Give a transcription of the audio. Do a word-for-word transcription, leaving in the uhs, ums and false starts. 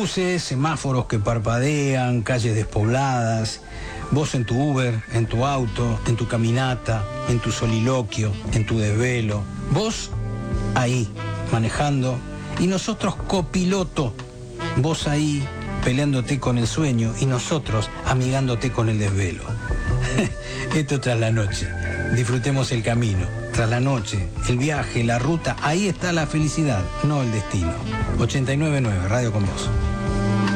Buses, semáforos que parpadean, calles despobladas, vos en tu Uber, en tu auto, en tu caminata, en tu soliloquio, en tu desvelo. Vos ahí, manejando, y nosotros copiloto. Vos ahí, peleándote con el sueño, y nosotros amigándote con el desvelo. Esto tras la noche. Disfrutemos el camino. Tras la noche, el viaje, la ruta, ahí está la felicidad, no el destino. ochenta y nueve punto nueve, Radio con Vos.